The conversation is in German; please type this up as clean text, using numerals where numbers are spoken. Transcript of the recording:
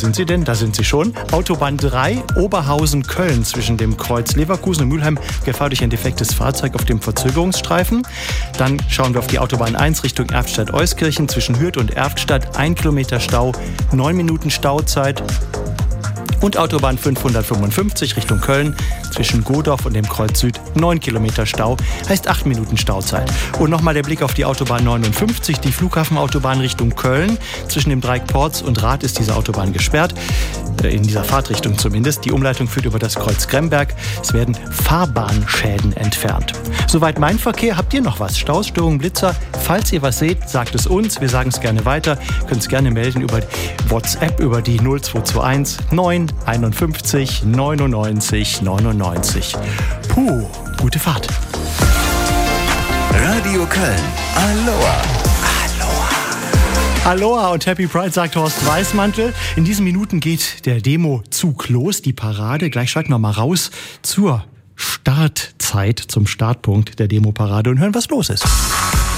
sind Sie denn? Da sind Sie schon. Autobahn 3, Oberhausen-Köln zwischen dem Kreuz Leverkusen und Mülheim. Gefahr durch ein defektes Fahrzeug auf dem Verzögerungsstreifen. Dann schauen wir auf die Autobahn 1 Richtung Erftstadt-Euskirchen zwischen Hürth und Erftstadt. 1 Kilometer Stau, 9 Minuten Stauzeit. Und Autobahn 555 Richtung Köln zwischen Godorf und dem Kreuz Süd 9 Kilometer Stau, heißt 8 Minuten Stauzeit. Und nochmal der Blick auf die Autobahn 59, die Flughafenautobahn Richtung Köln. Zwischen dem Dreieck Porz und Rath ist diese Autobahn gesperrt, in dieser Fahrtrichtung zumindest. Die Umleitung führt über das Kreuz Gremberg. Es werden Fahrbahnschäden entfernt. Soweit mein Verkehr. Habt ihr noch was? Staus, Störungen, Blitzer? Falls ihr was seht, sagt es uns. Wir sagen es gerne weiter. Könnt es gerne melden über WhatsApp, über die 0221 9 51 99 99. Puh, gute Fahrt. Radio Köln. Aloha. Aloha und Happy Pride, sagt Horst Weißmantel. In diesen Minuten geht der Demozug los, die Parade. Gleich schalten wir mal raus zur Startzeit, zum Startpunkt der Demoparade und hören, was los ist.